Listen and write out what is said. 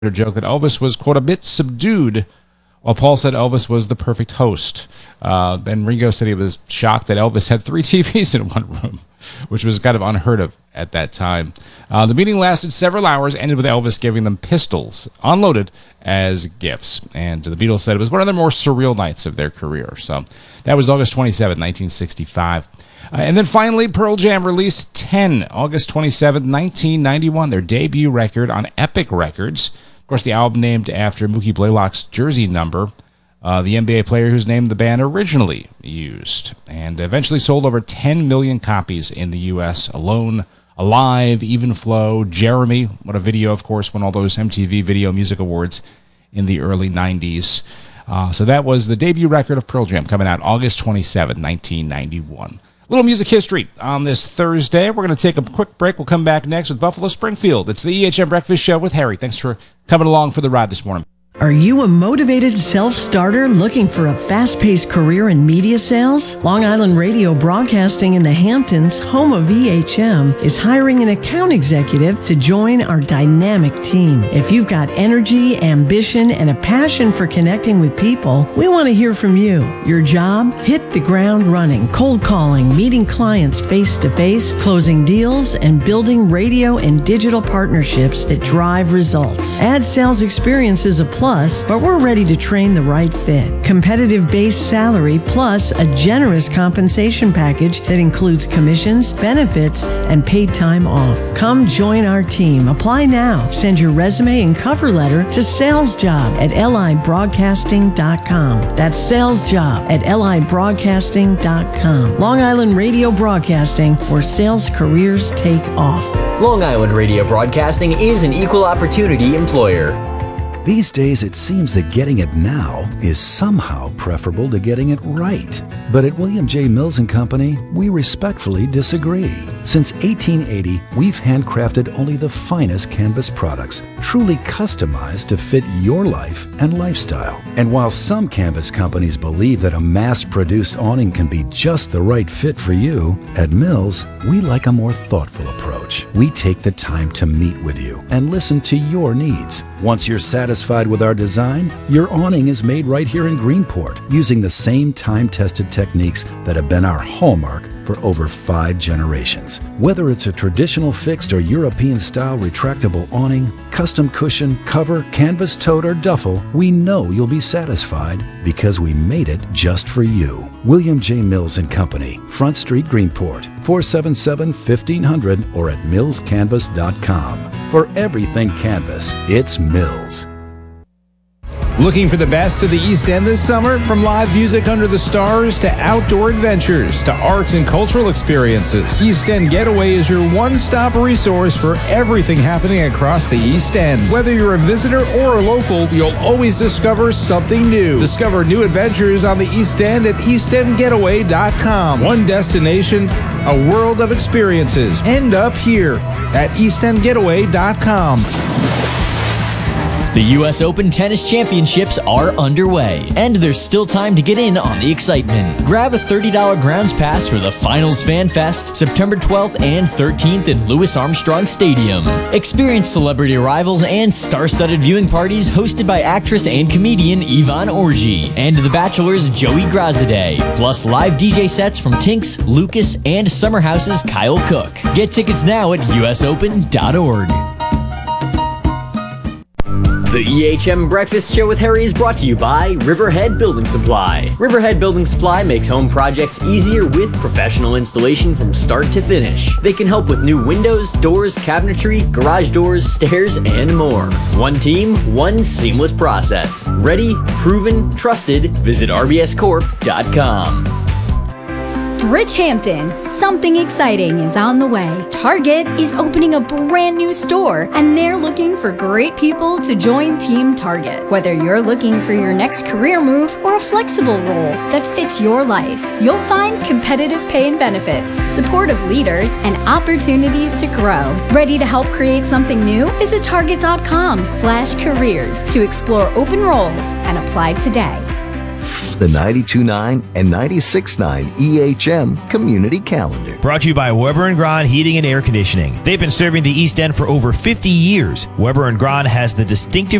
joke that Elvis was, quote, a bit subdued, while Paul said Elvis was the perfect host. And Ringo said he was shocked that Elvis had 3 TVs in one room, which was kind of unheard of at that time. The meeting lasted several hours, ended with Elvis giving them pistols, unloaded, as gifts. And the Beatles said it was one of the more surreal nights of their career. So that was August 27, 1965. And then finally, Pearl Jam released 10, August 27, 1991, their debut record on Epic Records. Of course, the album named after Mookie Blaylock's jersey number, the NBA player whose name the band originally used, and eventually sold over 10 million copies in the U.S. alone. Alive, Even Flow, Jeremy, what a video, of course, won all those MTV Video Music Awards in the early 90s. So that was the debut record of Pearl Jam, coming out August 27, 1991. Little music history on this Thursday. We're going to take a quick break. We'll come back next with Buffalo Springfield. It's the EHM Breakfast Show with Harry. Thanks for coming along for the ride this morning. Are you a motivated self-starter looking for a fast-paced career in media sales? Long Island Radio Broadcasting in the Hamptons, home of EHM, is hiring an account executive to join our dynamic team. If you've got energy, ambition, and a passion for connecting with people, we want to hear from you. Your job? Hit the ground running, cold calling, meeting clients face-to-face, closing deals, and building radio and digital partnerships that drive results. Ad sales experience is a plus, but we're ready to train the right fit. Competitive base salary plus a generous compensation package that includes commissions, benefits, and paid time off. Come join our team. Apply now. Send your resume and cover letter to salesjob@libroadcasting.com. That's salesjob@libroadcasting.com. Long Island Radio Broadcasting, where sales careers take off. Long Island Radio Broadcasting is an equal opportunity employer. These days, it seems that getting it now is somehow preferable to getting it right. But at William J. Mills & Company, we respectfully disagree. Since 1880, we've handcrafted only the finest canvas products, truly customized to fit your life and lifestyle. And while some canvas companies believe that a mass-produced awning can be just the right fit for you, at Mills, we like a more thoughtful approach. We take the time to meet with you and listen to your needs. Once you're satisfied with our design, your awning is made right here in Greenport using the same time-tested techniques that have been our hallmark for over 5 generations. Whether it's a traditional fixed or European-style retractable awning, custom cushion, cover, canvas tote, or duffel, we know you'll be satisfied because we made it just for you. William J. Mills & Company, Front Street, Greenport, 477-1500 or at millscanvas.com. For everything canvas, it's Mills. Looking for the best of the East End this summer? From live music under the stars to outdoor adventures to arts and cultural experiences, East End Getaway is your one-stop resource for everything happening across the East End. Whether you're a visitor or a local, you'll always discover something new. Discover new adventures on the East End at eastendgetaway.com. One destination, a world of experiences. End up here at eastendgetaway.com. The U.S. Open Tennis Championships are underway, and there's still time to get in on the excitement. Grab a $30 grounds pass for the Finals Fan Fest, September 12th and 13th in Louis Armstrong Stadium. Experience celebrity arrivals and star-studded viewing parties hosted by actress and comedian Yvonne Orji and The Bachelor's Joey Grazadeh, plus live DJ sets from Tinks, Lucas, and Summer House's Kyle Cook. Get tickets now at usopen.org. The EHM Breakfast Show with Harry is brought to you by Riverhead Building Supply. Riverhead Building Supply makes home projects easier with professional installation from start to finish. They can help with new windows, doors, cabinetry, garage doors, stairs, and more. One team, one seamless process. Ready, proven, trusted. Visit rbscorp.com. Rich Hampton, something exciting is on the way. Target is opening a brand new store, and they're looking for great people to join Team Target. Whether you're looking for your next career move or a flexible role that fits your life, you'll find competitive pay and benefits, supportive leaders, and opportunities to grow. Ready to help create something new? Visit target.com/careers to explore open roles and apply today. the 92.9 and 96.9 EHM Community Calendar. Brought to you by Weber & Grahn Heating and Air Conditioning. They've been serving the East End for over 50 years. Weber & Grahn has the distinctive